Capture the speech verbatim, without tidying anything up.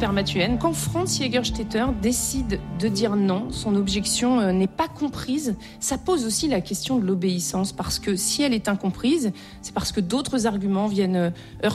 spermatuenne. Quand Franz Jägerstätter décide de dire non, son objection euh, n'est pas comprise, ça pose aussi la question de l'obéissance, parce que si elle est incomprise, c'est parce que d'autres arguments viennent heurter